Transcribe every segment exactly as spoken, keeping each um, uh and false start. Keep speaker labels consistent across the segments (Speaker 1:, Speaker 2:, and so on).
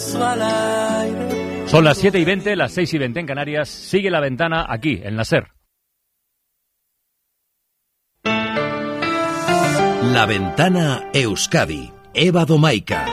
Speaker 1: beso al aire.
Speaker 2: Son las siete y veinte, las seis y veinte en Canarias. Sigue La Ventana aquí, en la SER.
Speaker 3: La Ventana Euskadi. Eva Domaica.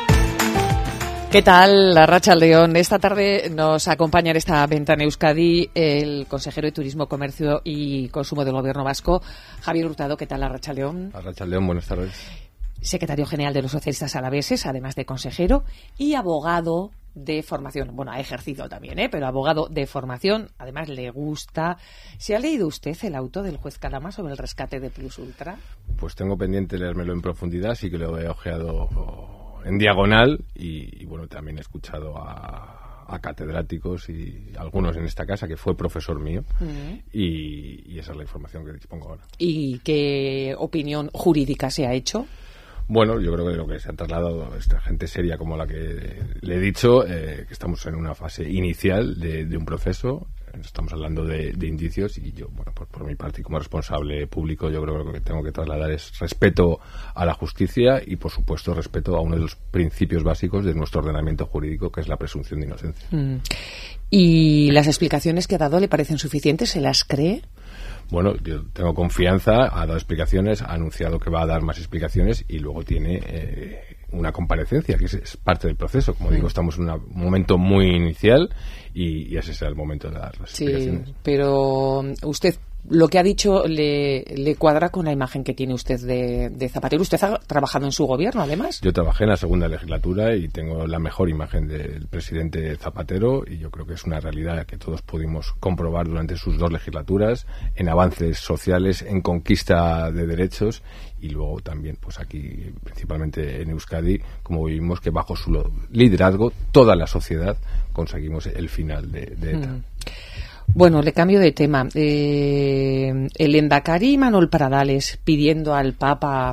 Speaker 4: ¿Qué tal, Arratsaldeon? Esta tarde nos acompaña en esta Ventana Euskadi el consejero de Turismo, Comercio y Consumo del Gobierno Vasco, Javier Hurtado. ¿Qué tal, Arratsaldeon?
Speaker 5: Arratsaldeon, buenas tardes.
Speaker 4: Secretario General de los Socialistas Alaveses, además de consejero, y abogado de formación. Bueno, ha ejercido también, ¿eh? Pero abogado de formación. Además, le gusta. ¿Se ha leído usted el auto del juez Calama sobre el rescate de Plus Ultra?
Speaker 5: Pues tengo pendiente leérmelo en profundidad, sí que lo he ojeado en diagonal y, y bueno, también he escuchado a, a catedráticos y algunos en esta casa, que fue profesor mío, uh-huh. y, y esa es la información que dispongo ahora.
Speaker 4: ¿Y qué opinión jurídica se ha hecho?
Speaker 5: Bueno, yo creo que lo que se ha trasladado esta gente seria como la que le he dicho, eh, que estamos en una fase inicial de, de un proceso, estamos hablando de, de indicios y yo, bueno, pues por mi parte y como responsable público, yo creo que lo que tengo que trasladar es respeto a la justicia y, por supuesto, respeto a uno de los principios básicos de nuestro ordenamiento jurídico, que es la presunción de inocencia. Mm.
Speaker 4: ¿Y las explicaciones que ha dado le parecen suficientes? ¿Se las cree?
Speaker 5: Bueno, yo tengo confianza, ha dado explicaciones, ha anunciado que va a dar más explicaciones y luego tiene eh, una comparecencia, que es, es parte del proceso. Como digo, estamos en un momento muy inicial y, y ese será el momento de dar las
Speaker 4: sí,
Speaker 5: explicaciones.
Speaker 4: Pero usted, lo que ha dicho le, le cuadra con la imagen que tiene usted de, de Zapatero. Usted ha trabajado en su gobierno, además.
Speaker 5: Yo trabajé en la segunda legislatura y tengo la mejor imagen del presidente Zapatero y yo creo que es una realidad que todos pudimos comprobar durante sus dos legislaturas, en avances sociales, en conquista de derechos y luego también, pues aquí, principalmente en Euskadi, como vivimos que bajo su liderazgo toda la sociedad conseguimos el final de, de ETA. Mm.
Speaker 4: Bueno, le cambio de tema. Eh, el Endacari Manuel Pradales pidiendo al Papa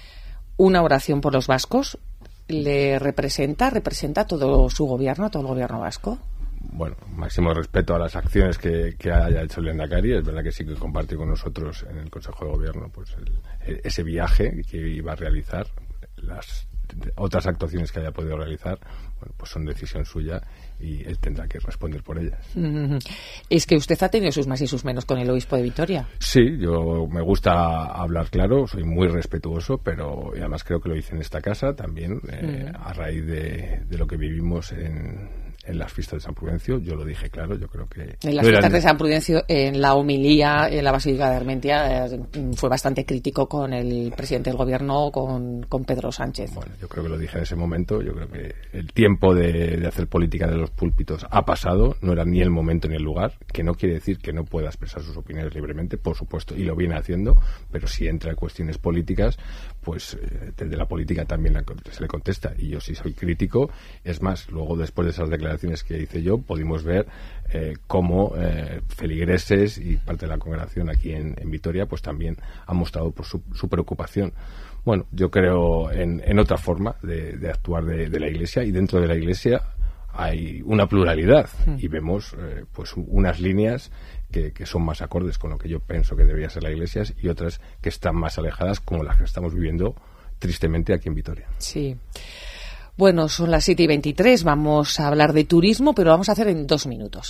Speaker 4: una oración por los vascos, ¿le representa, representa todo su gobierno, todo el gobierno vasco?
Speaker 5: Bueno, máximo respeto a las acciones que, que haya hecho el Endacari. Es verdad que sí que compartió con nosotros en el Consejo de Gobierno pues el, ese viaje que iba a realizar. Las otras actuaciones que haya podido realizar, bueno, pues son decisión suya y él tendrá que responder por ellas.
Speaker 4: Mm-hmm. Es que usted ha tenido sus más y sus menos con el obispo de Vitoria.
Speaker 5: Sí, yo me gusta hablar claro, soy muy respetuoso, pero y además creo que lo hice en esta casa también, eh, mm. a raíz de, de lo que vivimos en... en las fiestas de San Prudencio, yo lo dije claro, yo creo que...
Speaker 4: En las no fiestas eran... de San Prudencio, en la homilía en la Basílica de Armentia, eh, fue bastante crítico con el presidente del gobierno, con, con Pedro Sánchez.
Speaker 5: Bueno, yo creo que lo dije en ese momento, yo creo que el tiempo de, de hacer política de los púlpitos ha pasado, no era ni el momento ni el lugar, que no quiere decir que no pueda expresar sus opiniones libremente, por supuesto, y lo viene haciendo, pero si entra en cuestiones políticas, pues eh, desde la política también la, se le contesta, y yo sí soy crítico, es más, luego después de esas declaraciones que hice yo, pudimos ver eh, cómo eh, feligreses y parte de la congregación aquí en, en Vitoria pues también han mostrado por su, su preocupación. Bueno, yo creo en, en otra forma de, de actuar de, de la Iglesia, y dentro de la Iglesia hay una pluralidad mm. y vemos eh, pues unas líneas que, que son más acordes con lo que yo pienso que debería ser la Iglesia y otras que están más alejadas, como las que estamos viviendo tristemente aquí en Vitoria.
Speaker 4: Sí. Bueno, son las siete y veintitrés, vamos a hablar de turismo, pero lo vamos a hacer en dos minutos.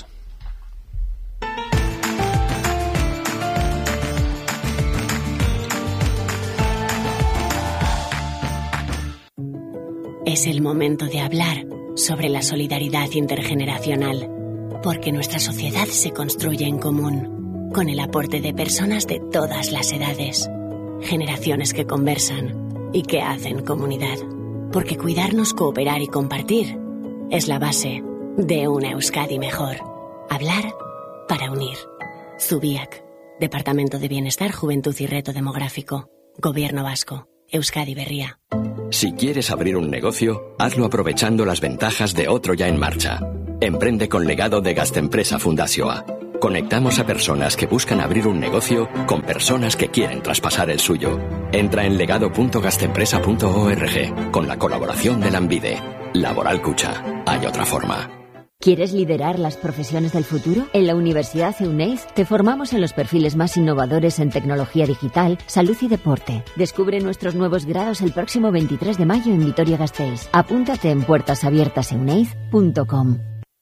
Speaker 6: Es el momento de hablar sobre la solidaridad intergeneracional, porque nuestra sociedad se construye en común, con el aporte de personas de todas las edades, generaciones que conversan y que hacen comunidad. Porque cuidarnos, cooperar y compartir es la base de una Euskadi mejor. Hablar para unir. Zubiak, Departamento de Bienestar, Juventud y Reto Demográfico. Gobierno Vasco. Euskadi Berria.
Speaker 7: Si quieres abrir un negocio, hazlo aprovechando las ventajas de otro ya en marcha. Emprende con legado de Gaztempresa Fundazioa. Conectamos a personas que buscan abrir un negocio con personas que quieren traspasar el suyo. Entra en legado punto gaztempresa punto org con la colaboración de Lanbide. Laboral Cucha. Hay otra forma.
Speaker 8: ¿Quieres liderar las profesiones del futuro? En la Universidad Euneiz te formamos en los perfiles más innovadores en tecnología digital, salud y deporte. Descubre nuestros nuevos grados el próximo veintitrés de mayo en Vitoria-Gasteiz. Apúntate en puertas abiertas euneiz punto com.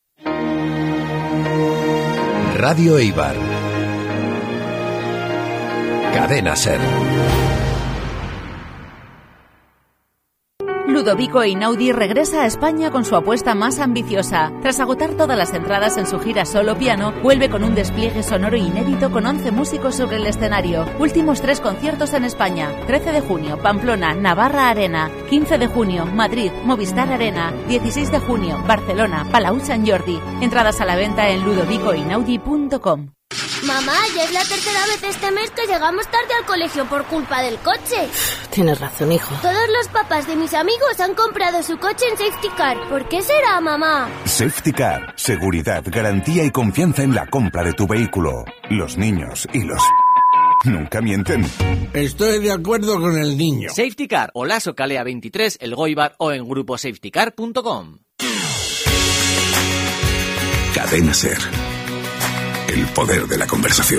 Speaker 3: Radio Eibar. Cadena SER.
Speaker 9: Ludovico Einaudi regresa a España con su apuesta más ambiciosa. Tras agotar todas las entradas en su gira solo piano, vuelve con un despliegue sonoro inédito con once músicos sobre el escenario. Últimos tres conciertos en España: trece de junio, Pamplona, Navarra Arena; quince de junio, Madrid, Movistar Arena; dieciséis de junio, Barcelona, Palau Sant Jordi. Entradas a la venta en ludovico einaudi punto com.
Speaker 10: Mamá, ya es la tercera vez este mes que llegamos tarde al colegio por culpa del coche.
Speaker 11: Tienes razón, hijo.
Speaker 10: Todos los papás de mis amigos han comprado su coche en Safety Car. ¿Por qué será, mamá?
Speaker 12: Safety Car. Seguridad, garantía y confianza en la compra de tu vehículo. Los niños y los... nunca mienten.
Speaker 13: Estoy de acuerdo con el niño.
Speaker 14: Safety Car, Olaso Calea veintitrés, El Goibar o en grupo safety car punto com.
Speaker 12: Cadena SER. El poder de la conversación.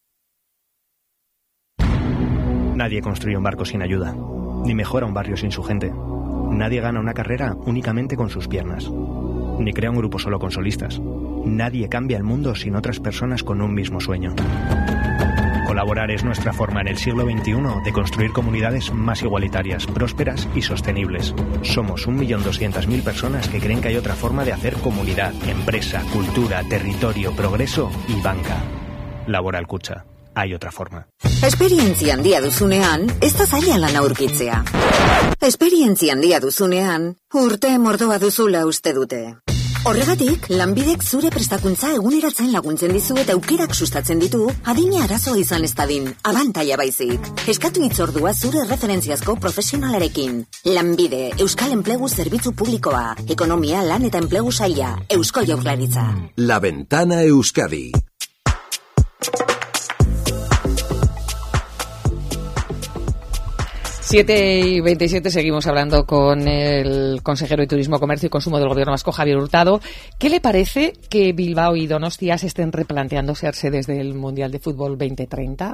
Speaker 15: Nadie construye un barco sin ayuda, ni mejora un barrio sin su gente. Nadie gana una carrera únicamente con sus piernas, ni crea un grupo solo con solistas. Nadie cambia el mundo sin otras personas con un mismo sueño. Colaborar es nuestra forma en el siglo veintiuno de construir comunidades más igualitarias, prósperas y sostenibles. Somos un millón doscientas mil personas que creen que hay otra forma de hacer comunidad, empresa, cultura, territorio, progreso y banca. Laboral Kutxa. Hay otra forma.
Speaker 16: Esperientzia handia duzunean, ez da zaila lana aurkitzea. Esperientzia handia duzunean, urte mordoa duzula uste dute. Horregatik, Lanbidek zure prestakuntza eguneratzen laguntzen dizu eta aukerak sustatzen ditu, adina arazoa izan ez dadin, abantaila baizik. Eskatu hitzordua zure referentziazko profesionalarekin. Lanbide, Euskal Enplegu Zerbitzu Publikoa, Ekonomia, Lan eta Enplegu Saila, Eusko Jaurlaritza.
Speaker 3: La Ventana Euskadi.
Speaker 4: siete y veintisiete, seguimos hablando con el consejero de Turismo, Comercio y Consumo del Gobierno Vasco, Javier Hurtado. ¿Qué le parece que Bilbao y Donostia se estén replanteando ser sedes del Mundial de Fútbol veinte treinta?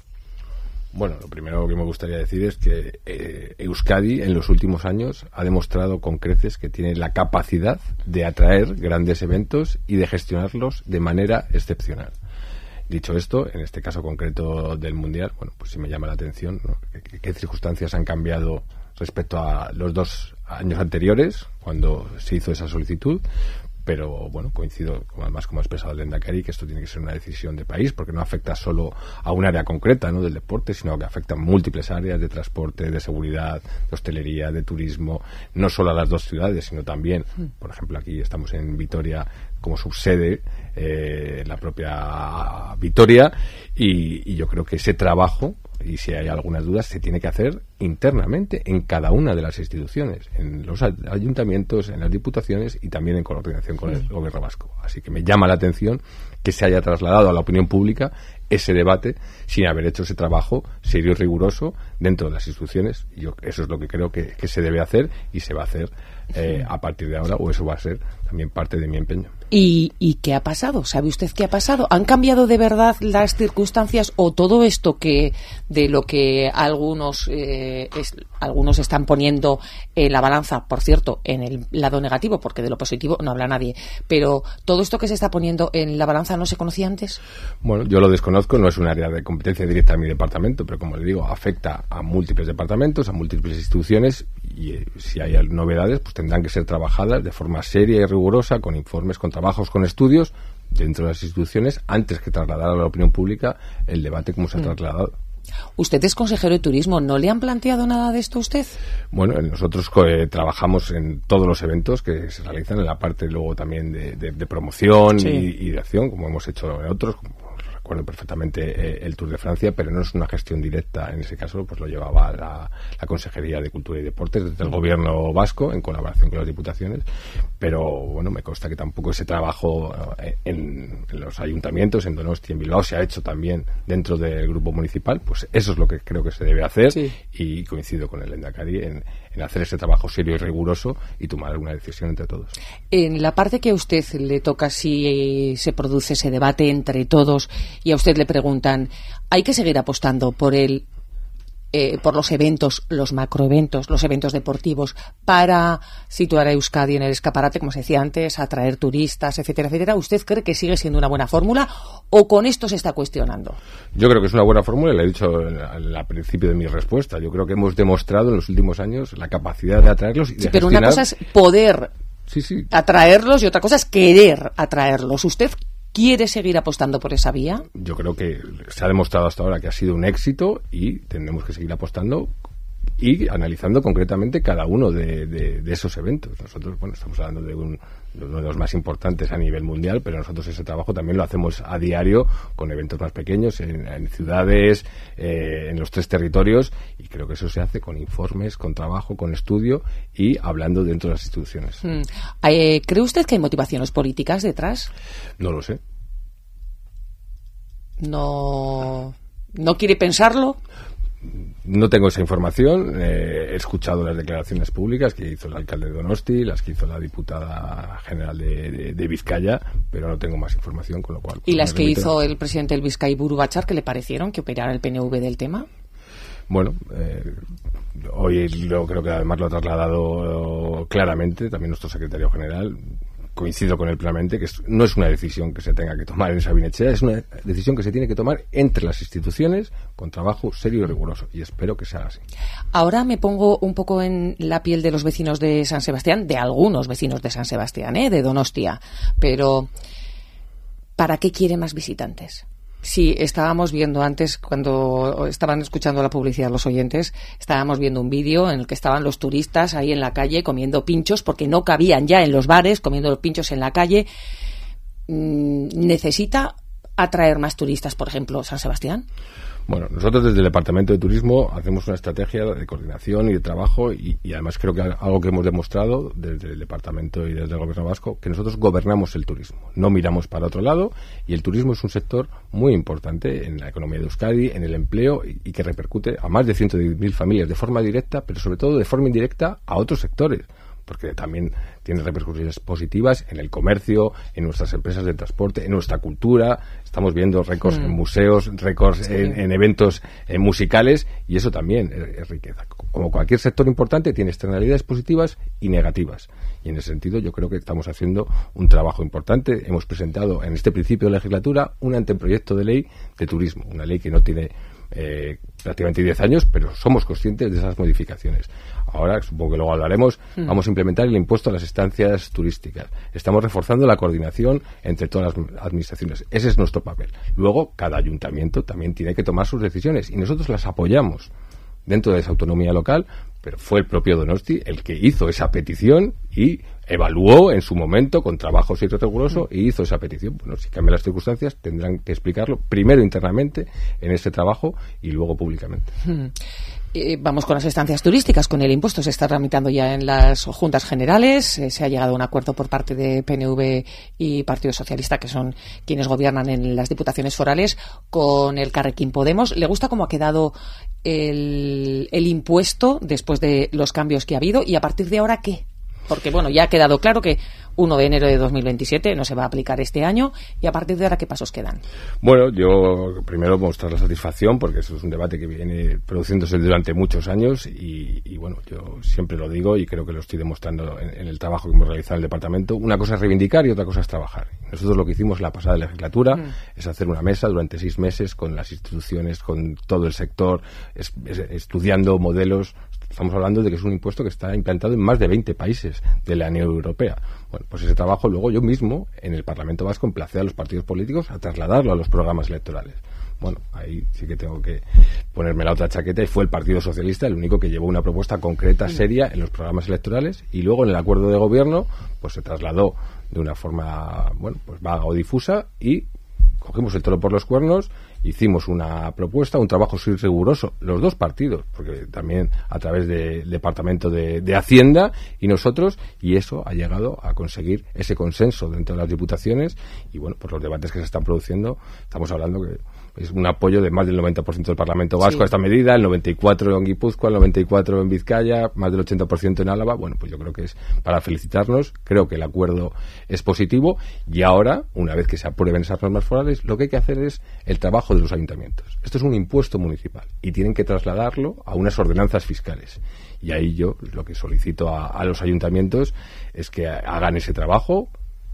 Speaker 5: Bueno, lo primero que me gustaría decir es que eh, Euskadi en los últimos años ha demostrado con creces que tiene la capacidad de atraer grandes eventos y de gestionarlos de manera excepcional. Dicho esto, en este caso concreto del Mundial, bueno, pues sí me llama la atención, ¿no? ¿Qué, qué circunstancias han cambiado respecto a los dos años anteriores, cuando se hizo esa solicitud? Pero, bueno, coincido, además, como ha expresado el Lehendakari, que esto tiene que ser una decisión de país, porque no afecta solo a un área concreta, ¿no?, del deporte, sino que afecta a múltiples áreas de transporte, de seguridad, de hostelería, de turismo, no solo a las dos ciudades, sino también, por ejemplo, aquí estamos en Vitoria como subsede, eh, la propia Vitoria, y, y yo creo que ese trabajo, y si hay algunas dudas, se tiene que hacer internamente en cada una de las instituciones, en los ayuntamientos, en las diputaciones y también en coordinación con el Gobierno vasco. Así que me llama la atención que se haya trasladado a la opinión pública ese debate sin haber hecho ese trabajo serio y riguroso dentro de las instituciones. Y yo, eso es lo que creo que, que se debe hacer y se va a hacer eh, a partir de ahora, o eso va a ser también parte de mi empeño.
Speaker 4: ¿Y, ¿Y qué ha pasado? ¿Sabe usted qué ha pasado? ¿Han cambiado de verdad las circunstancias o todo esto que de lo que algunos eh, es, algunos están poniendo en la balanza, por cierto, en el lado negativo, porque de lo positivo no habla nadie, pero todo esto que se está poniendo en la balanza no se conocía antes?
Speaker 5: Bueno, yo lo desconozco, no es un área de competencia directa de mi departamento, pero como le digo, afecta a múltiples departamentos, a múltiples instituciones, y eh, si hay novedades, pues tendrán que ser trabajadas de forma seria y rigurosa, con informes, con trabajos, con estudios dentro de las instituciones, antes que trasladar a la opinión pública el debate como se ha trasladado.
Speaker 4: Usted es consejero de Turismo, ¿no le han planteado nada de esto a usted?
Speaker 5: Bueno, nosotros eh, trabajamos en todos los eventos que se realizan, en la parte luego también de, de, de promoción sí. y, y de acción, como hemos hecho en otros. Recuerdo perfectamente eh, el Tour de Francia, pero no es una gestión directa. En ese caso, pues lo llevaba la, la Consejería de Cultura y Deportes desde el Gobierno vasco, en colaboración con las diputaciones. Pero, bueno, me consta que tampoco ese trabajo eh, en, en los ayuntamientos, en Donostia, en Bilbao, se ha hecho también dentro del grupo municipal. Pues eso es lo que creo que se debe hacer, sí. Y coincido con el Lehendakari en, en hacer ese trabajo serio y riguroso y tomar una decisión entre todos.
Speaker 4: En la parte que a usted le toca, si se produce ese debate entre todos y a usted le preguntan, ¿hay que seguir apostando por el Eh, por los eventos, los macroeventos, los eventos deportivos, para situar a Euskadi en el escaparate, como se decía antes, atraer turistas, etcétera, etcétera? ¿Usted cree que sigue siendo una buena fórmula o con esto se está cuestionando?
Speaker 5: Yo creo que es una buena fórmula, y lo he dicho al, al principio de mi respuesta. Yo creo que hemos demostrado en los últimos años la capacidad de atraerlos y de
Speaker 4: sí, pero
Speaker 5: gestionar...
Speaker 4: una cosa es poder
Speaker 5: sí, sí.
Speaker 4: atraerlos y otra cosa es querer atraerlos. ¿Usted quiere seguir apostando por esa vía?
Speaker 5: Yo creo que se ha demostrado hasta ahora que ha sido un éxito y tendremos que seguir apostando y analizando concretamente cada uno de, de, de esos eventos. Nosotros, bueno, estamos hablando de, un, de uno de los más importantes a nivel mundial, pero nosotros ese trabajo también lo hacemos a diario con eventos más pequeños en, en ciudades, eh, en los tres territorios, y creo que eso se hace con informes, con trabajo, con estudio y hablando dentro de las instituciones.
Speaker 4: Mm. Eh, ¿Cree usted que hay motivaciones políticas detrás?
Speaker 5: No lo sé.
Speaker 4: No, ¿no quiere pensarlo?
Speaker 5: No tengo esa información. Eh, he escuchado las declaraciones públicas que hizo el alcalde de Donosti, las que hizo la diputada general de, de, de Vizcaya, pero no tengo más información, con lo cual...
Speaker 4: ¿Y
Speaker 5: pues,
Speaker 4: las que
Speaker 5: remito...
Speaker 4: hizo el presidente del Bizkaiburu Batzar, que le parecieron que operara el P N V del tema?
Speaker 5: Bueno, eh, hoy lo, creo que además lo ha trasladado claramente también nuestro secretario general. Coincido con él plenamente que es, no es una decisión que se tenga que tomar en Sabinetxea, es una decisión que se tiene que tomar entre las instituciones con trabajo serio y riguroso, y espero que sea así.
Speaker 4: Ahora me pongo un poco en la piel de los vecinos de San Sebastián, de algunos vecinos de San Sebastián, ¿eh? de Donostia, pero ¿para qué quiere más visitantes? Sí, estábamos viendo antes, cuando estaban escuchando la publicidad los oyentes, estábamos viendo un vídeo en el que estaban los turistas ahí en la calle comiendo pinchos porque no cabían ya en los bares, comiendo los pinchos en la calle. ¿Necesita atraer más turistas, por ejemplo, San Sebastián?
Speaker 5: Bueno, nosotros desde el Departamento de Turismo hacemos una estrategia de coordinación y de trabajo y, y además creo que algo que hemos demostrado desde el Departamento y desde el Gobierno vasco, que nosotros gobernamos el turismo, no miramos para otro lado, y el turismo es un sector muy importante en la economía de Euskadi, en el empleo, y, y que repercute a más de ciento diez mil familias de forma directa, pero sobre todo de forma indirecta a otros sectores, porque también tiene repercusiones positivas en el comercio, en nuestras empresas de transporte, en nuestra cultura. Estamos viendo récords mm. en museos, récords sí. en, en eventos en musicales, y eso también es, es riqueza. Como cualquier sector importante, tiene externalidades positivas y negativas. Y en ese sentido yo creo que estamos haciendo un trabajo importante. Hemos presentado en este principio de legislatura un anteproyecto de ley de turismo, una ley que no tiene Eh, prácticamente diez años, pero somos conscientes de esas modificaciones. Ahora, supongo que luego hablaremos, mm. vamos a implementar el impuesto a las estancias turísticas. Estamos reforzando la coordinación entre todas las administraciones. Ese es nuestro papel. Luego, cada ayuntamiento también tiene que tomar sus decisiones y nosotros las apoyamos dentro de esa autonomía local, pero fue el propio Donosti el que hizo esa petición y evaluó en su momento con trabajo serio y riguroso y hizo esa petición. Bueno, si cambian las circunstancias tendrán que explicarlo primero internamente en ese trabajo y luego públicamente.
Speaker 4: Hmm. Eh, vamos con las estancias turísticas, con el impuesto. Se está tramitando ya en las juntas generales. Eh, se ha llegado a un acuerdo por parte de P N V y Partido Socialista, que son quienes gobiernan en las diputaciones forales, con el Carrequín Podemos. ¿Le gusta cómo ha quedado el, el impuesto después de los cambios que ha habido? Y a partir de ahora, ¿qué? Porque, bueno, ya ha quedado claro que uno de enero de dos mil veintisiete no se va a aplicar este año, y a partir de ahora, ¿qué pasos quedan?
Speaker 5: Bueno, yo primero mostrar la satisfacción, porque eso es un debate que viene produciéndose durante muchos años y, y bueno, yo siempre lo digo y creo que lo estoy demostrando en, en el trabajo que hemos realizado en el departamento. Una cosa es reivindicar y otra cosa es trabajar. Nosotros lo que hicimos la pasada legislatura mm. es hacer una mesa durante seis meses con las instituciones, con todo el sector, es, es, estudiando modelos. Estamos hablando de que es un impuesto que está implantado en más de veinte países de la Unión Europea. Bueno, pues ese trabajo luego yo mismo en el Parlamento Vasco emplacé a los partidos políticos a trasladarlo a los programas electorales. Bueno, ahí sí que tengo que ponerme la otra chaqueta, y fue el Partido Socialista el único que llevó una propuesta concreta, seria, en los programas electorales, y luego en el acuerdo de gobierno pues se trasladó de una forma, bueno, pues vaga o difusa, y cogimos el toro por los cuernos, hicimos una propuesta, un trabajo muy riguroso, los dos partidos, porque también a través del Departamento de, de Hacienda y nosotros, y eso ha llegado a conseguir ese consenso dentro de las diputaciones, y bueno, por los debates que se están produciendo, estamos hablando que es un apoyo de más del noventa por ciento del Parlamento Vasco
Speaker 4: sí.
Speaker 5: a esta medida, el noventa y cuatro por ciento en Guipúzcoa, el noventa y cuatro por ciento en Vizcaya, más del ochenta por ciento en Álava. Bueno, pues yo creo que es para felicitarnos, creo que el acuerdo es positivo y ahora, una vez que se aprueben esas normas forales, lo que hay que hacer es el trabajo de los ayuntamientos. Esto es un impuesto municipal y tienen que trasladarlo a unas ordenanzas fiscales. Y ahí yo lo que solicito a, a los ayuntamientos es que hagan ese trabajo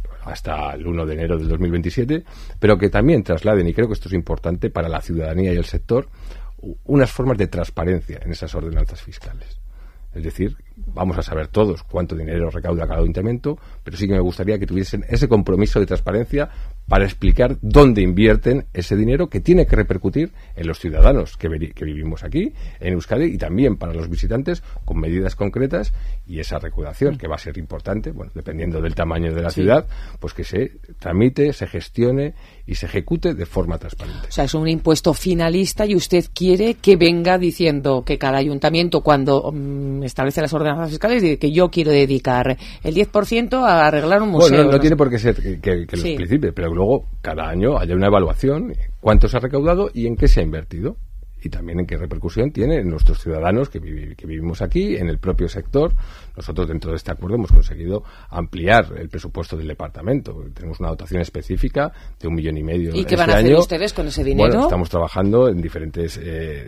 Speaker 5: hasta el uno de enero del dos mil veintisiete, pero que también trasladen, y creo que esto es importante para la ciudadanía y el sector, unas formas de transparencia en esas ordenanzas fiscales. Es decir, vamos a saber todos cuánto dinero recauda cada ayuntamiento, pero sí que me gustaría que tuviesen ese compromiso de transparencia para explicar dónde invierten ese dinero que tiene que repercutir en los ciudadanos que, veri- que vivimos aquí, en Euskadi, y también para los visitantes con medidas concretas y esa recaudación, que va a ser importante, bueno, dependiendo del tamaño de la
Speaker 4: Sí.
Speaker 5: ciudad, pues que se tramite, se gestione y se ejecute de forma transparente.
Speaker 4: O sea, es un impuesto finalista y usted quiere que venga diciendo que cada ayuntamiento, cuando um, establece las ordenanzas fiscales, dice que yo quiero dedicar el diez por ciento a arreglar un museo.
Speaker 5: Bueno, no, no
Speaker 4: no
Speaker 5: tiene
Speaker 4: sé.
Speaker 5: por qué ser que, que, que
Speaker 4: Sí.
Speaker 5: lo explique, pero luego cada año haya una evaluación, cuánto se ha recaudado y en qué se ha invertido. Y también en qué repercusión tiene en nuestros ciudadanos que, vivi- que vivimos aquí, en el propio sector. Nosotros dentro de este acuerdo hemos conseguido ampliar el presupuesto del departamento. Tenemos una dotación específica de un millón y medio
Speaker 4: ¿Y qué
Speaker 5: este
Speaker 4: van a hacer
Speaker 5: año.
Speaker 4: ustedes con ese dinero?
Speaker 5: Bueno, estamos trabajando en diferentes eh,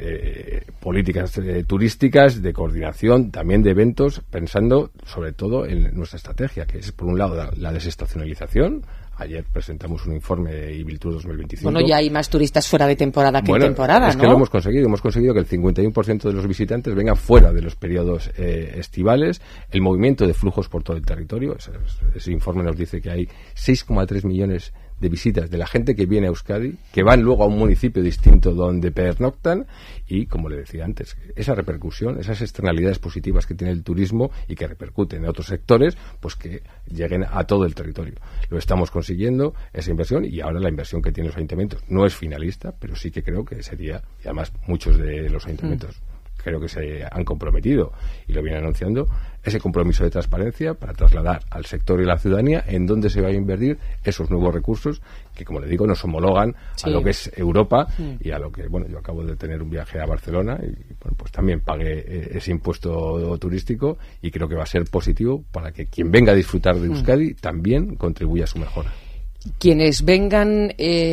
Speaker 5: eh, políticas eh, turísticas, de coordinación, también de eventos, pensando sobre todo en nuestra estrategia, que es por un lado la, la desestacionalización. Ayer presentamos un informe de Ibiltur dos mil veinticinco.
Speaker 4: Bueno, ya hay más turistas fuera de temporada que
Speaker 5: Bueno,
Speaker 4: en temporada,
Speaker 5: es
Speaker 4: ¿no?
Speaker 5: que lo hemos conseguido. Hemos conseguido que el cincuenta y uno por ciento de los visitantes vengan fuera de los periodos eh, estivales. El movimiento de flujos por todo el territorio. Ese, ese informe nos dice que hay seis coma tres millones de visitas de la gente que viene a Euskadi, que van luego a un municipio distinto donde pernoctan, y, como le decía antes, esa repercusión, esas externalidades positivas que tiene el turismo y que repercuten en otros sectores, pues que lleguen a todo el territorio. Lo estamos consiguiendo, esa inversión, y ahora la inversión que tienen los ayuntamientos no es finalista, pero sí que creo que sería, y además muchos de los ayuntamientos mm. creo que se han comprometido y lo vienen anunciando, ese compromiso de transparencia para trasladar al sector y a la ciudadanía en dónde se va a invertir esos nuevos recursos que, como le digo, nos homologan sí. a lo que es Europa sí. y a lo que, bueno, yo acabo de tener un viaje a Barcelona y, bueno, pues también pagué ese impuesto turístico y creo que va a ser positivo para que quien venga a disfrutar de Euskadi mm. también contribuya a su mejora.
Speaker 4: Quienes vengan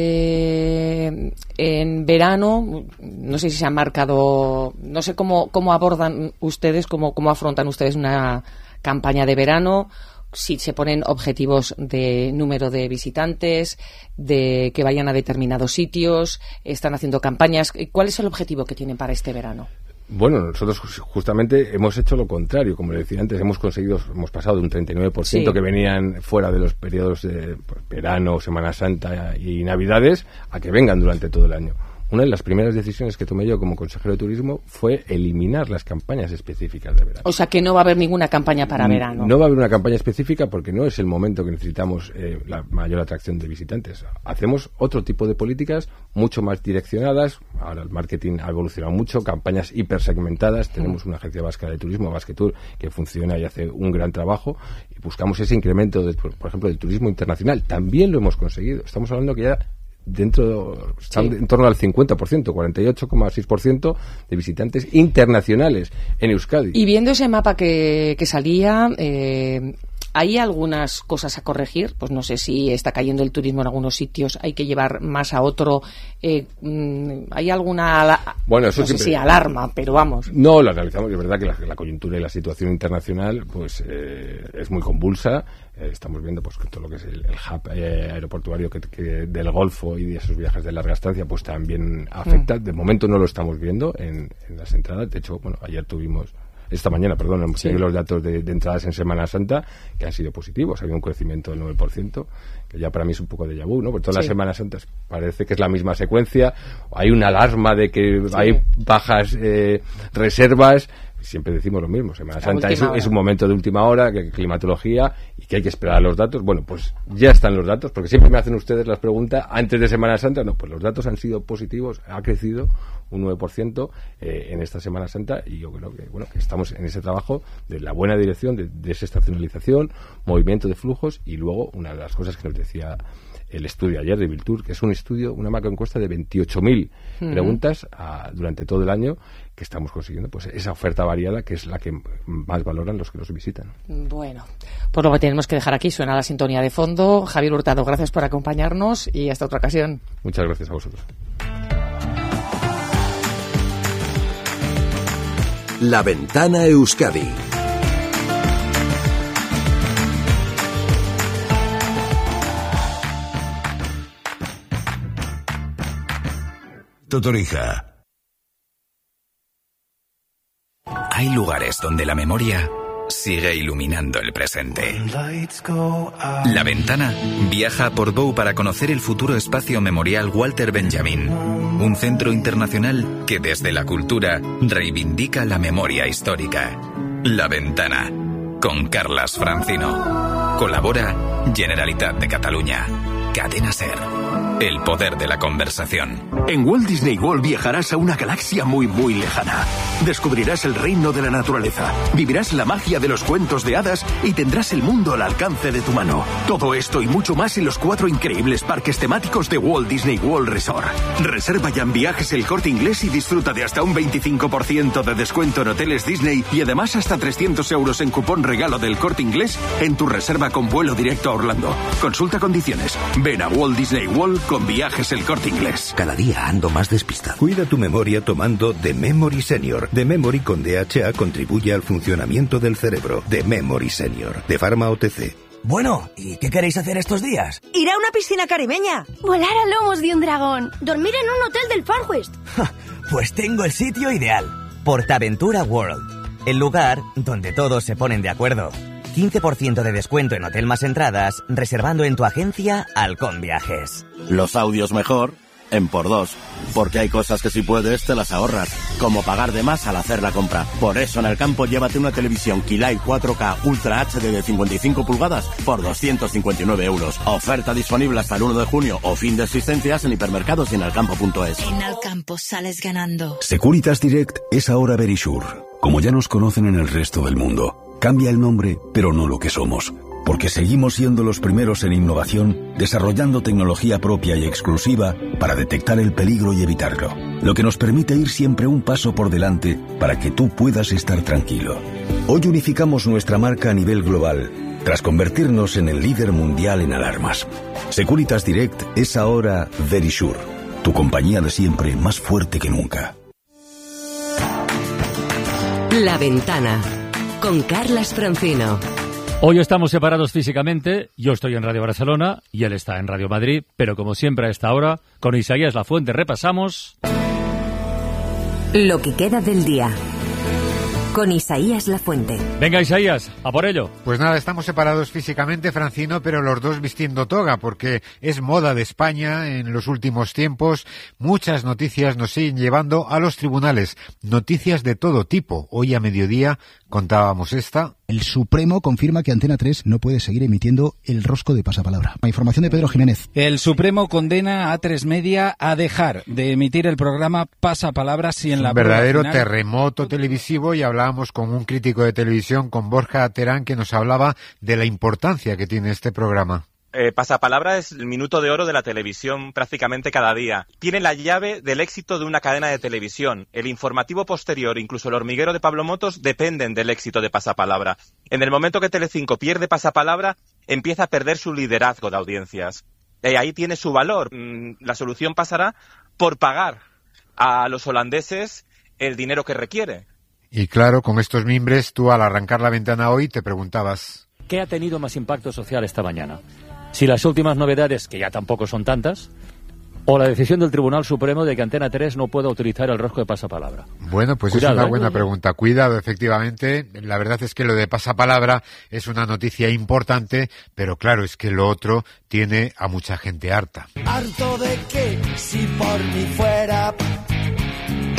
Speaker 4: eh, en verano, no sé si se han marcado, no sé cómo, cómo abordan ustedes, cómo, cómo afrontan ustedes una campaña de verano, si se ponen objetivos de número de visitantes, de que vayan a determinados sitios, están haciendo campañas. ¿Cuál es el objetivo que tienen para este verano?
Speaker 5: Bueno, nosotros justamente hemos hecho lo contrario, como le decía antes, hemos conseguido, hemos pasado de un treinta y nueve por ciento sí. que venían fuera de los periodos de pues, verano, Semana Santa y Navidades, a que vengan durante todo el año. Una de las primeras decisiones que tomé yo como consejero de turismo fue eliminar las campañas específicas de verano.
Speaker 4: O sea que no va a haber ninguna campaña para verano.
Speaker 5: No va a haber una campaña específica porque no es el momento que necesitamos eh, la mayor atracción de visitantes. Hacemos otro tipo de políticas mucho más direccionadas. Ahora el marketing ha evolucionado mucho, campañas hipersegmentadas. Tenemos mm. una agencia vasca de turismo, Basquetour, que funciona y hace un gran trabajo. Y buscamos ese incremento, de, por, por ejemplo, del turismo internacional. También lo hemos conseguido. Estamos hablando que ya dentro están sí. en torno al cincuenta por ciento, cuarenta y ocho coma seis por ciento de visitantes internacionales en Euskadi.
Speaker 4: Y viendo ese mapa que, que salía, eh, ¿hay algunas cosas a corregir? Pues no sé si está cayendo el turismo en algunos sitios, hay que llevar más a otro. Eh, ¿Hay alguna ala-
Speaker 5: bueno, eso
Speaker 4: no
Speaker 5: siempre...
Speaker 4: sé si alarma, pero vamos?
Speaker 5: No, lo analizamos. Es verdad que la, la coyuntura y la situación internacional pues eh, es muy convulsa. Eh, estamos viendo pues que todo lo que es el, el hub eh, aeroportuario que, que del Golfo y de esos viajes de larga estancia pues también afecta. Mm. De momento no lo estamos viendo en, en las entradas. De hecho, bueno, ayer tuvimos esta mañana, perdón, hemos tenido sí. los datos de, de entradas en Semana Santa que han sido positivos. Ha habido un crecimiento del nueve por ciento, que ya para mí es un poco de déjà vu, ¿no? Porque todas sí. las Semanas Santas parece que es la misma secuencia. Hay una alarma de que sí. hay bajas eh, reservas, siempre decimos lo mismo, Semana Santa es, es un momento de última hora, que climatología y que hay que esperar a los datos. Bueno, pues ya están los datos, porque siempre me hacen ustedes las preguntas antes de Semana Santa. No, pues los datos han sido positivos, ha crecido un nueve por ciento eh, en esta Semana Santa, y yo creo que bueno que estamos en ese trabajo de la buena dirección, de desestacionalización, movimiento de flujos, y luego una de las cosas que nos decía el estudio ayer de Biltur, que es un estudio, una macroencuesta de veintiocho mil uh-huh. preguntas a, durante todo el año, que estamos consiguiendo pues esa oferta variada, que es la que más valoran los que nos visitan.
Speaker 4: Bueno, pues lo que tenemos que dejar aquí, suena la sintonía de fondo. Javier Hurtado, gracias por acompañarnos y hasta otra ocasión.
Speaker 5: Muchas gracias a vosotros.
Speaker 3: La Ventana Euskadi.
Speaker 12: Totorija.
Speaker 11: Hay lugares donde la memoria sigue iluminando el presente. La Ventana viaja a Portbou para conocer el futuro espacio memorial Walter Benjamin, un centro internacional que desde la cultura reivindica la memoria histórica. La Ventana, con Carlas Francino. Colabora Generalitat de Catalunya. Cadena SER. El poder de la conversación.
Speaker 17: En Walt Disney World viajarás a una galaxia muy muy lejana. Descubrirás el reino de la naturaleza, vivirás la magia de los cuentos de hadas y tendrás el mundo al alcance de tu mano. Todo esto y mucho más en los cuatro increíbles parques temáticos de Walt Disney World Resort. Reserva ya en Viajes El Corte Inglés y disfruta de hasta un veinticinco por ciento de descuento en hoteles Disney y además hasta trescientos euros en cupón regalo del Corte Inglés en tu reserva con vuelo directo a Orlando. Consulta condiciones. Ven a Walt Disney World con Viajes El Corte Inglés.
Speaker 18: Cada día ando más despistado. Cuida tu memoria tomando The Memory Senior. The Memory con D H A contribuye al funcionamiento del cerebro. The Memory Senior. De Pharma O T C.
Speaker 19: Bueno, ¿y qué queréis hacer estos días?
Speaker 20: Ir a una piscina caribeña.
Speaker 10: Volar a lomos de un dragón. Dormir en un hotel del Far West.
Speaker 19: Pues tengo el sitio ideal. Portaventura World. El lugar donde todos se ponen de acuerdo. quince por ciento de descuento en hotel más entradas, reservando en tu agencia Halcón Viajes.
Speaker 21: Los audios mejor en por dos, porque hay cosas que si puedes te las ahorras, como pagar de más al hacer la compra. Por eso en el campo llévate una televisión Keylight cuatro K Ultra H D de cincuenta y cinco pulgadas por doscientos cincuenta y nueve euros. Oferta disponible hasta el uno de junio o fin de existencias en hipermercados y en alcampo punto es.
Speaker 22: En Alcampo sales ganando.
Speaker 23: Securitas Direct es ahora Verisure. Como ya nos conocen en el resto del mundo, cambia el nombre, pero no lo que somos. Porque seguimos siendo los primeros en innovación, desarrollando tecnología propia y exclusiva para detectar el peligro y evitarlo. Lo que nos permite ir siempre un paso por delante para que tú puedas estar tranquilo. Hoy unificamos nuestra marca a nivel global, tras convertirnos en el líder mundial en alarmas. Securitas Direct es ahora Verisure, tu compañía de siempre más fuerte que nunca.
Speaker 24: La Ventana, con Carlas Francino.
Speaker 2: Hoy estamos separados físicamente, yo estoy en Radio Barcelona y él está en Radio Madrid, pero como siempre a esta hora, con Isaías Lafuente repasamos...
Speaker 8: Lo que queda del día, con Isaías Lafuente.
Speaker 2: Venga, Isaías, a por ello.
Speaker 25: Pues nada, estamos separados físicamente, Francino, pero los dos vistiendo toga, porque es moda de España en los últimos tiempos. Muchas noticias nos siguen llevando a los tribunales, noticias de todo tipo. Hoy a mediodía contábamos esta...
Speaker 26: El Supremo confirma que Antena tres no puede seguir emitiendo el rosco de pasapalabra. La información de Pedro Jiménez.
Speaker 27: El Supremo condena a A tres Media a dejar de emitir el programa Pasapalabra si en la
Speaker 25: un verdadero
Speaker 27: final...
Speaker 25: terremoto televisivo, y hablábamos con un crítico de televisión, con Borja Terán, que nos hablaba de la importancia que tiene este programa.
Speaker 28: Eh, Pasapalabra es el minuto de oro de la televisión prácticamente cada día. Tiene la llave del éxito de una cadena de televisión. El informativo posterior, incluso El hormiguero de Pablo Motos, dependen del éxito de Pasapalabra. En el momento que Telecinco pierde Pasapalabra, empieza a perder su liderazgo de audiencias. Y ahí tiene su valor. La solución pasará por pagar a los holandeses el dinero que requiere.
Speaker 25: Y claro, con estos mimbres, tú al arrancar la ventana hoy te preguntabas...
Speaker 2: ¿Qué ha tenido más impacto social esta mañana? Si las últimas novedades, que ya tampoco son tantas, o la decisión del Tribunal Supremo de que Antena tres no pueda utilizar el rosco de pasapalabra.
Speaker 25: Bueno, pues Cuidado, es una buena ¿eh? pregunta. Cuidado, efectivamente. La verdad es que lo de pasapalabra es una noticia importante, pero claro, es que lo otro tiene a mucha gente harta.
Speaker 1: Harto de que, si por mí fuera,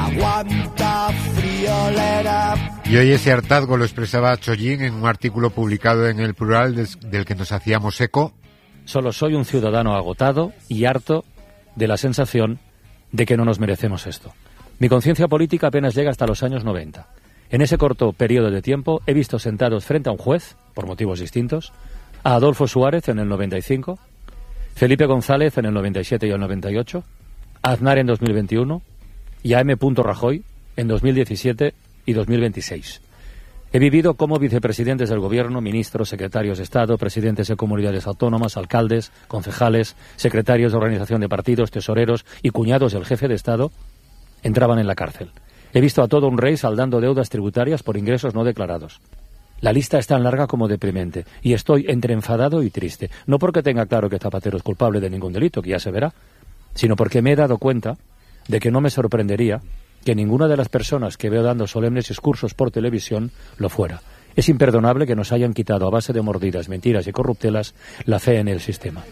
Speaker 1: aguanta friolera.
Speaker 25: Y hoy ese hartazgo lo expresaba Chollín en un artículo publicado en El Plural des, del que nos hacíamos eco.
Speaker 2: Solo soy un ciudadano agotado y harto de la sensación de que no nos merecemos esto. Mi conciencia política apenas llega hasta los años noventa. En ese corto periodo de tiempo he visto sentados frente a un juez, por motivos distintos, a Adolfo Suárez en el noventa y cinco, Felipe González en el noventa y siete y el noventa y ocho, a Aznar en dos mil veintiuno y a M. Rajoy en dos mil diecisiete y dos mil veintiséis. He vivido como vicepresidentes del Gobierno, ministros, secretarios de Estado, presidentes de comunidades autónomas, alcaldes, concejales, secretarios de organización de partidos, tesoreros y cuñados del jefe de Estado entraban en la cárcel. He visto a todo un rey saldando deudas tributarias por ingresos no declarados. La lista es tan larga como deprimente y estoy entre enfadado y triste. No porque tenga claro que Zapatero es culpable de ningún delito, que ya se verá, sino porque me he dado cuenta de que no me sorprendería que ninguna de las personas que veo dando solemnes discursos por televisión lo fuera. Es imperdonable que nos hayan quitado a base de mordidas, mentiras y corruptelas la fe en el sistema.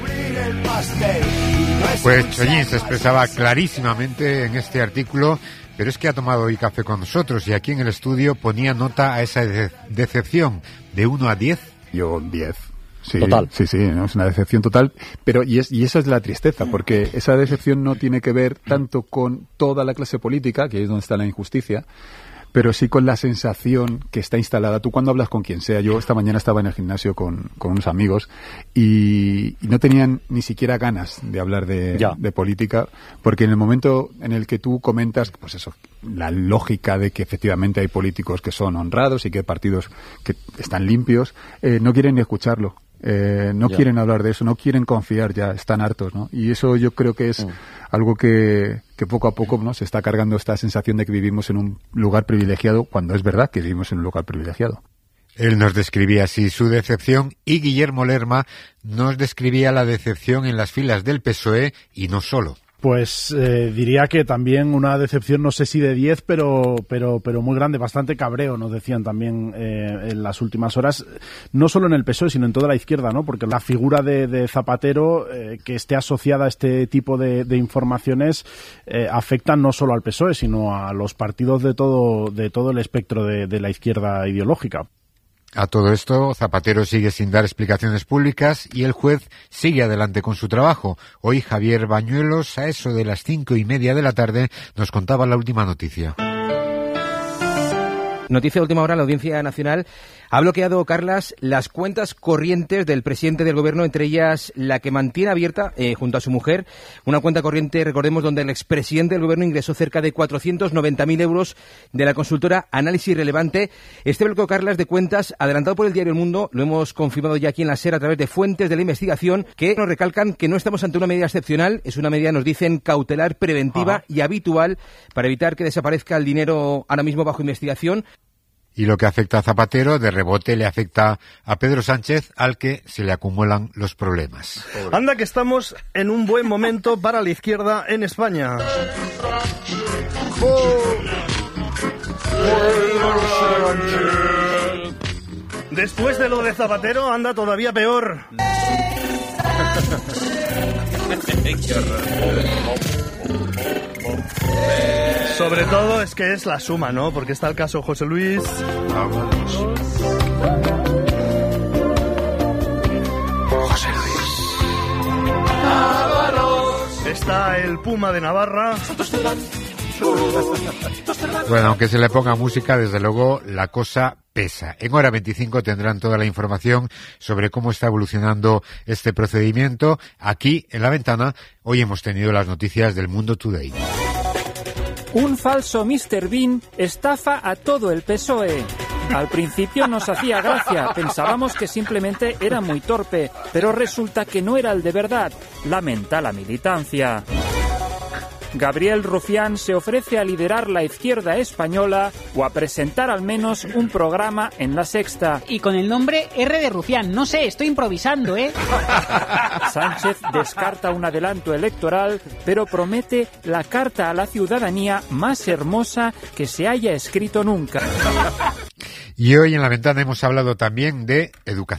Speaker 25: Pues Chollín se expresaba clarísimamente en este artículo, pero es que ha tomado hoy café con nosotros y aquí en el estudio ponía nota a esa de- decepción de uno a diez.
Speaker 6: Yo diez. Sí,
Speaker 2: Total.
Speaker 6: Sí, sí, ¿no? Es una decepción total, pero y, es, y esa es la tristeza, porque esa decepción no tiene que ver tanto con toda la clase política, que es donde está la injusticia, pero sí con la sensación que está instalada. Tú cuando hablas con quien sea, yo esta mañana estaba en el gimnasio con, con unos amigos y, y no tenían ni siquiera ganas de hablar de, de política, porque en el momento en el que tú comentas, pues eso, la lógica de que efectivamente hay políticos que son honrados y que hay partidos que están limpios, eh, no quieren ni escucharlo. Eh, no
Speaker 2: Ya.
Speaker 6: quieren hablar de eso, no quieren confiar ya, están hartos, ¿no? Y eso yo creo que es
Speaker 2: Mm.
Speaker 6: algo que, que poco a poco, ¿no?, se está cargando esta sensación de que vivimos en un lugar privilegiado, cuando es verdad que vivimos en un lugar privilegiado.
Speaker 25: Él nos describía así su decepción y Guillermo Lerma nos describía la decepción en las filas del P S O E y no solo.
Speaker 7: Pues eh, diría que también una decepción, no sé si de diez, pero pero pero muy grande, bastante cabreo, nos decían también eh, en las últimas horas, no solo en el P S O E, sino en toda la izquierda, ¿no? Porque la figura de, de Zapatero, eh, que esté asociada a este tipo de, de informaciones, eh, afecta no solo al P S O E, sino a los partidos de todo de todo el espectro de, de la izquierda ideológica.
Speaker 25: A todo esto, Zapatero sigue sin dar explicaciones públicas y el juez sigue adelante con su trabajo. Hoy Javier Bañuelos, a eso de las cinco y media de la tarde, nos contaba la última noticia.
Speaker 9: Noticia de última hora, la Audiencia Nacional ha bloqueado, Carlas, las cuentas corrientes del presidente del Gobierno, entre ellas la que mantiene abierta, eh, junto a su mujer, una cuenta corriente, recordemos, donde el expresidente del Gobierno ingresó cerca de cuatrocientos noventa mil euros de la consultora Análisis Relevante. Este bloqueo, Carlas, de cuentas, adelantado por el diario El Mundo, lo hemos confirmado ya aquí en la SER a través de fuentes de la investigación, que nos recalcan que no estamos ante una medida excepcional, es una medida, nos dicen, cautelar, preventiva Ajá. y habitual para evitar que desaparezca el dinero ahora mismo bajo investigación.
Speaker 25: Y lo que afecta a Zapatero, de rebote le afecta a Pedro Sánchez, al que se le acumulan los problemas.
Speaker 13: Anda que estamos en un buen momento para la izquierda en España. Después de lo de Zapatero, anda todavía peor. Sobre todo es que es la suma, ¿no? Porque está el caso José Luis. José Luis. Está el Puma de Navarra.
Speaker 25: Bueno, aunque se le ponga música, desde luego la cosa pesa. En hora veinticinco tendrán toda la información sobre cómo está evolucionando este procedimiento. Aquí, en La Ventana, hoy hemos tenido las noticias del Mundo Today.
Speaker 14: Un falso míster Bean estafa a todo el P S O E. Al principio nos hacía gracia, pensábamos que simplemente era muy torpe, pero resulta que no era el de verdad, lamenta la militancia. Gabriel Rufián se ofrece a liderar la izquierda española o a presentar al menos un programa en La Sexta.
Speaker 15: Y con el nombre R de Rufián, no sé, estoy improvisando, ¿eh?
Speaker 14: Sánchez descarta un adelanto electoral, pero promete la carta a la ciudadanía más hermosa que se haya escrito nunca.
Speaker 25: Y hoy en La Ventana hemos hablado también de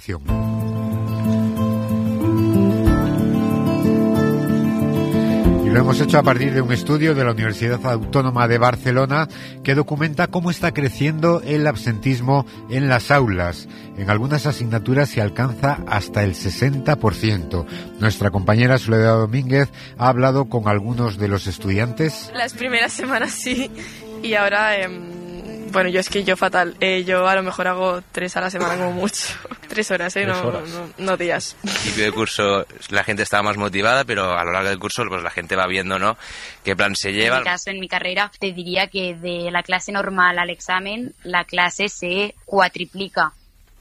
Speaker 25: educación. Y lo lo hemos hecho a partir de un estudio de la Universidad Autónoma de Barcelona que documenta cómo está creciendo el absentismo en las aulas. En algunas asignaturas se alcanza hasta el sesenta por ciento. Nuestra compañera Soledad Domínguez ha hablado con algunos de los estudiantes.
Speaker 3: Las primeras semanas sí, y ahora... Eh... Bueno, yo es que yo fatal. Eh, yo a lo mejor hago tres a la semana como mucho. Tres horas, ¿eh? No, horas. no, no días.
Speaker 4: Al principio del curso la gente estaba más motivada, pero a lo largo del curso pues la gente va viendo, ¿no?, qué plan se lleva.
Speaker 5: En mi caso, en mi carrera, te diría que de la clase normal al examen, la clase se cuatriplica.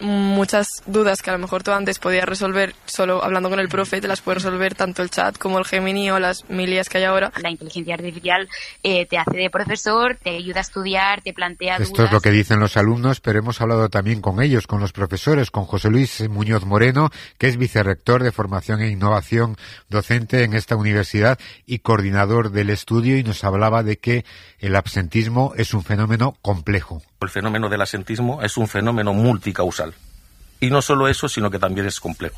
Speaker 3: Muchas dudas que a lo mejor tú antes podías resolver solo hablando con el profe, te las puede resolver tanto el chat como el Gemini o las mil I As que hay ahora.
Speaker 5: La inteligencia artificial eh, te hace de profesor, te ayuda a estudiar, te plantea dudas.
Speaker 25: Esto es lo que dicen los alumnos, pero hemos hablado también con ellos, con los profesores, con José Luis Muñoz Moreno, que es vicerrector de Formación e Innovación docente en esta universidad y coordinador del estudio, y nos hablaba de que el absentismo es un fenómeno complejo.
Speaker 11: El fenómeno del absentismo es un fenómeno multicausal. Y no solo eso, sino que también es complejo.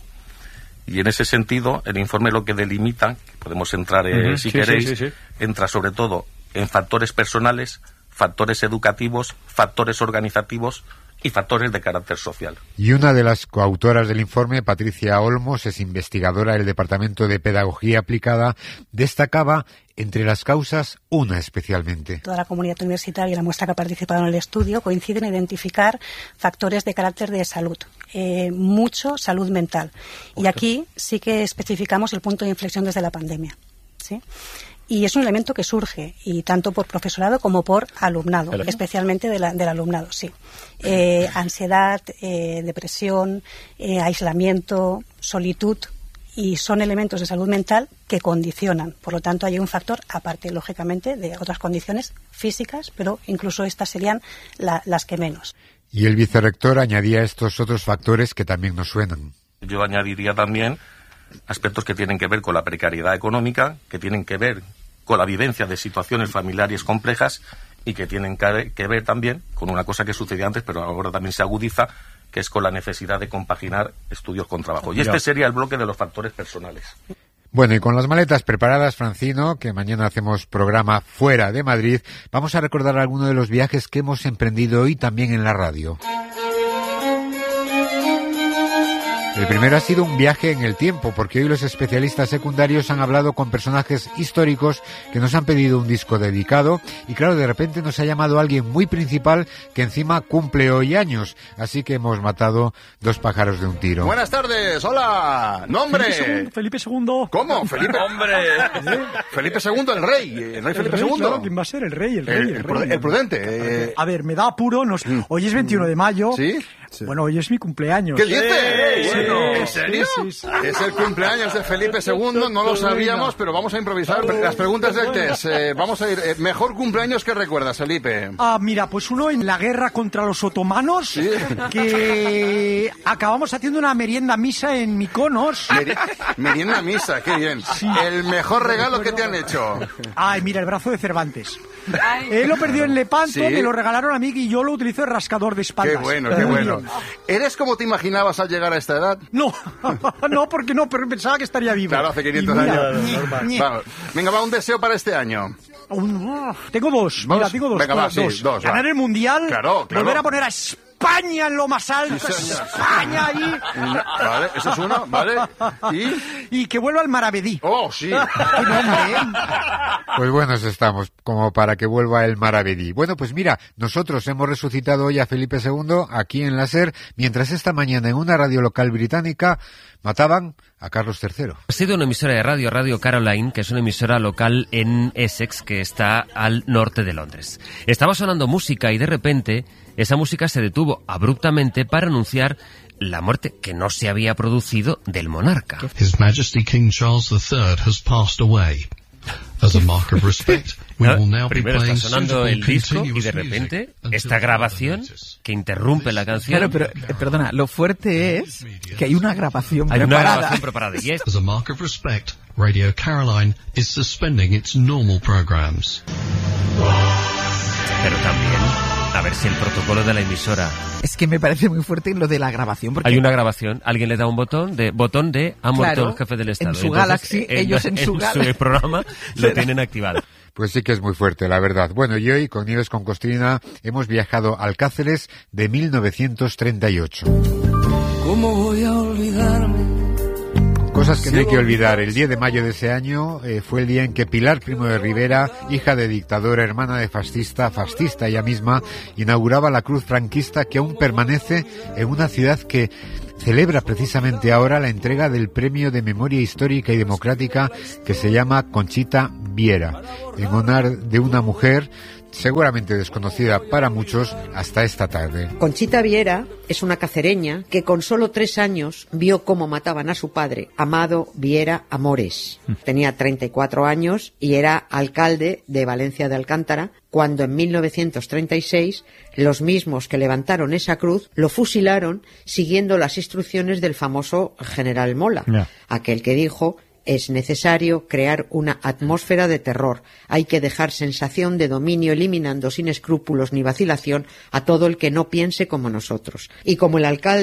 Speaker 11: Y en ese sentido, el informe lo que delimita, podemos entrar eh, uh-huh. si sí, queréis, sí, sí, sí. entra sobre todo en factores personales, factores educativos, factores organizativos y factores de carácter social.
Speaker 25: Y una de las coautoras del informe, Patricia Olmos, es investigadora del Departamento de Pedagogía Aplicada, destacaba entre las causas una especialmente.
Speaker 12: Toda la comunidad universitaria y la muestra que ha participado en el estudio coinciden en identificar factores de carácter de salud, eh, mucho salud mental. Y aquí sí que especificamos el punto de inflexión desde la pandemia, ¿sí? Y es un elemento que surge, y tanto por profesorado como por alumnado, ¿El especialmente de la, del alumnado, sí. Eh, ansiedad, eh, depresión, eh, aislamiento, solitud, y son elementos de salud mental que condicionan. Por lo tanto, hay un factor, aparte, lógicamente, de otras condiciones físicas, pero incluso estas serían la, las que menos.
Speaker 25: Y el vicerrector añadía estos otros factores que también nos suenan.
Speaker 11: Yo añadiría también aspectos que tienen que ver con la precariedad económica, que tienen que ver con la vivencia de situaciones familiares complejas y que tienen que ver también con una cosa que sucedía antes, pero ahora también se agudiza, que es con la necesidad de compaginar estudios con trabajo. Y este sería el bloque de los factores personales.
Speaker 25: Bueno, y con las maletas preparadas, Francino, que mañana hacemos programa fuera de Madrid, vamos a recordar algunos de los viajes que hemos emprendido hoy también en la radio. El primero ha sido un viaje en el tiempo, porque hoy los especialistas secundarios han hablado con personajes históricos que nos han pedido un disco dedicado, y claro, de repente nos ha llamado alguien muy principal que encima cumple hoy años, así que hemos matado dos pájaros de un tiro.
Speaker 16: Buenas tardes, hola, nombre.
Speaker 17: Felipe segundo.
Speaker 16: ¿Cómo? Felipe.
Speaker 17: Hombre.
Speaker 16: Felipe segundo, el rey, el rey Felipe
Speaker 17: el rey,
Speaker 16: segundo.
Speaker 17: Claro, ¿quién va a ser? El rey, el rey.
Speaker 16: El,
Speaker 17: el,
Speaker 16: el,
Speaker 17: rey,
Speaker 16: el prudente. Eh...
Speaker 17: A ver, me da apuro, nos... hoy es veintiuno de mayo.
Speaker 16: ¿Sí?
Speaker 17: Sí. Bueno, hoy es mi cumpleaños.
Speaker 16: ¿Qué dices?
Speaker 17: Sí,
Speaker 16: bueno,
Speaker 17: sí,
Speaker 16: ¿en serio?
Speaker 17: Sí, sí, sí.
Speaker 16: Es el cumpleaños de Felipe segundo, no lo sabíamos, pero vamos a improvisar las preguntas del test. Eh, vamos a ir, eh, mejor cumpleaños que recuerdas, Felipe.
Speaker 17: Ah, mira, pues uno en la guerra contra los otomanos, ¿sí? Que acabamos haciendo una merienda misa en Mykonos.
Speaker 16: Meri merienda misa, qué bien. Sí. El mejor regalo que te han hecho.
Speaker 17: Ay, mira, el brazo de Cervantes. Él lo perdió en Lepanto, ¿sí? Me lo regalaron a mí y yo lo utilizo de rascador de espaldas.
Speaker 16: Qué bueno, qué bueno. ¿Eres como te imaginabas al llegar a esta edad?
Speaker 17: No, no, porque no, pero pensaba que estaría vivo.
Speaker 16: Claro, hace quinientos mira, años. Vamos. Venga, va, un deseo para este año.
Speaker 17: Un, tengo dos, ¿Vos? Mira, tengo dos.
Speaker 16: Venga, va,
Speaker 17: dos.
Speaker 16: Sí, dos
Speaker 17: Ganar
Speaker 16: va.
Speaker 17: el Mundial,
Speaker 16: claro, claro.
Speaker 17: Volver a poner a España en lo más alto, sí, España ahí.
Speaker 16: Vale, eso es uno, vale. ¿Y?
Speaker 17: Y que vuelva al Maravedí.
Speaker 16: Oh, sí.
Speaker 17: ¿Qué nombre, eh?
Speaker 25: Pues buenos estamos, como para que vuelva el Maravedí. Bueno, pues mira, nosotros hemos resucitado hoy a Felipe segundo aquí en la SER, mientras esta mañana en una radio local británica mataban a Carlos tercero.
Speaker 20: Ha sido una emisora de radio, Radio Caroline, que es una emisora local en Essex, que está al norte de Londres. Estaba sonando música y de repente esa música se detuvo abruptamente para anunciar la muerte que no se había producido del monarca.
Speaker 29: His Majesty King Charles the Third has passed away. As a mark of respect, we will now be
Speaker 20: Primero está
Speaker 29: playing
Speaker 20: sonando el disco y
Speaker 29: continuous
Speaker 20: de repente esta grabación que interrumpe la canción.
Speaker 30: Claro, pero eh, perdona, lo fuerte es que hay una grabación
Speaker 20: hay
Speaker 30: preparada.
Speaker 20: Una grabación preparada y es...
Speaker 29: As a mark of respect, Radio Caroline is suspending its normal programs.
Speaker 20: Pero también A ver si el protocolo de la emisora...
Speaker 30: Es que me parece muy fuerte lo de la grabación. Porque...
Speaker 20: Hay una grabación, alguien le da un botón de botón de ha muerto
Speaker 30: claro,
Speaker 20: el jefe del Estado.
Speaker 30: En su
Speaker 20: Entonces,
Speaker 30: Galaxy,
Speaker 20: en,
Speaker 30: ellos en, en su,
Speaker 20: en su programa lo tienen activado.
Speaker 25: Pues sí que es muy fuerte, la verdad. Bueno, y hoy con Nieves con Costrina hemos viajado al Cáceres de mil novecientos treinta y ocho.
Speaker 1: ¿Cómo voy a olvidarme?
Speaker 25: Cosas que no hay que olvidar. El diez de mayo de ese año eh, fue el día en que Pilar Primo de Rivera, hija de dictadora, hermana de fascista, fascista ella misma, inauguraba la cruz franquista que aún permanece en una ciudad que celebra precisamente ahora la entrega del Premio de Memoria Histórica y Democrática que se llama Conchita Viera, en honor de una mujer seguramente desconocida para muchos hasta esta tarde.
Speaker 8: Conchita Viera es una cacereña que con solo tres años vio cómo mataban a su padre, Amado Viera Amores. Tenía treinta y cuatro años y era alcalde de Valencia de Alcántara, cuando en mil novecientos treinta y seis los mismos que levantaron esa cruz lo fusilaron siguiendo las instrucciones del famoso general Mola, yeah. aquel que dijo: es necesario crear una atmósfera de terror. Hay que dejar sensación de dominio, eliminando sin escrúpulos ni vacilación a todo el que no piense como nosotros. Y como el alcalde